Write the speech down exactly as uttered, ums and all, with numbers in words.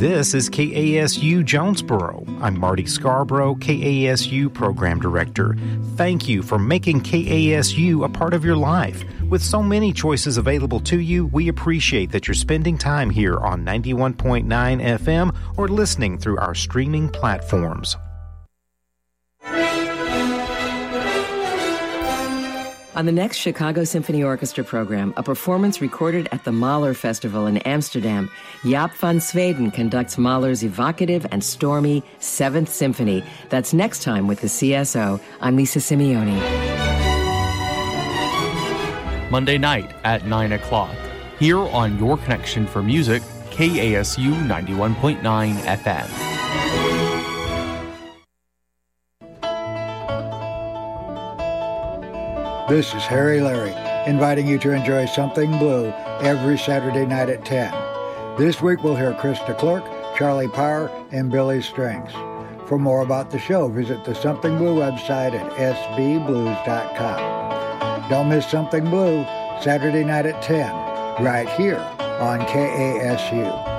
This is K A S U Jonesboro. I'm Marty Scarborough, K A S U Program Director. Thank you for making K A S U a part of your life. With so many choices available to you, we appreciate that you're spending time here on ninety-one point nine F M or listening through our streaming platforms. On the next Chicago Symphony Orchestra program, a performance recorded at the Mahler Festival in Amsterdam, Jaap van Zweden conducts Mahler's evocative and stormy Seventh Symphony. That's next time with the C S O. I'm Lisa Simeone. Monday night at nine o'clock, here on Your Connection for Music, K A S U ninety-one point nine F M. This is Harry Larry, inviting you to enjoy Something Blue every Saturday night at ten. This week we'll hear Krista Clark, Charlie Parr, and Billy Strings. For more about the show, visit the Something Blue website at s b blues dot com. Don't miss Something Blue, Saturday night at ten, right here on K A S U.